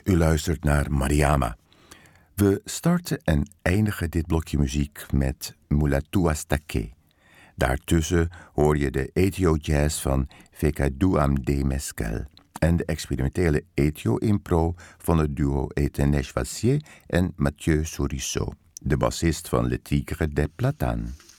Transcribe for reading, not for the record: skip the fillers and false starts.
U luistert naar Mariama. We starten en eindigen dit blokje muziek met Mulatuas Take. Daartussen hoor je de Ethio-jazz van Fekadouam de Meskel en de experimentele Ethio-impro van het duo Etienne Vassier en Mathieu Souriceau, de bassist van Le Tigre des Platanes.